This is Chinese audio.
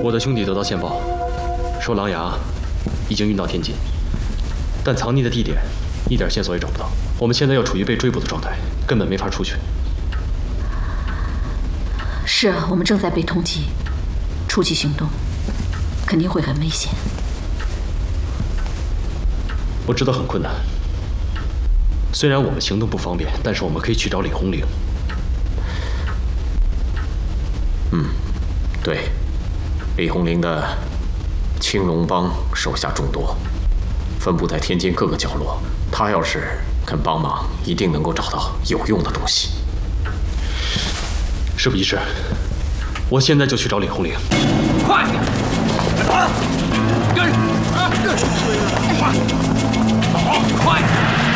我的兄弟得到线报，说狼牙已经运到天津，但藏匿的地点一点线索也找不到。我们现在又处于被追捕的状态，根本没法出去。 是啊，我们正在被通缉，出去行动肯定会很危险。 我知道很困难，虽然我们行动不方便，但是我们可以去找李红玲。 对，李红玲的青龙帮手下众多，分布在天津各个角落。他要是肯帮忙，一定能够找到有用的东西。 事不宜迟，我现在就去找李红玲。 快点！啊，跟！快！走，快！